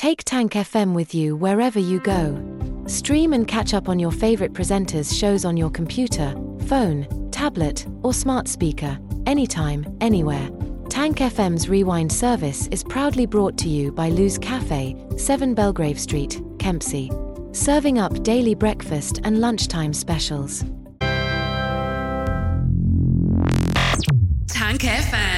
Take Tank FM with you wherever you go. Stream and catch up on your favorite presenters' shows on your computer, phone, tablet, or smart speaker, anytime, anywhere. Tank FM's Rewind service is proudly brought to you by Lou's Cafe, 7 Belgrave Street, Kempsey. Serving up daily breakfast and lunchtime specials. Tank FM.